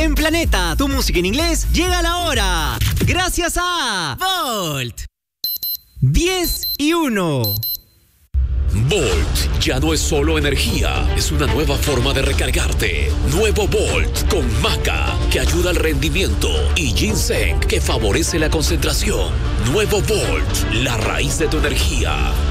En Planeta, tu música en inglés llega a la hora. Gracias a Volt. 10:01. Volt ya no es solo energía, es una nueva forma de recargarte. Nuevo Volt con maca, que ayuda al rendimiento, y ginseng, que favorece la concentración. Nuevo Volt, la raíz de tu energía.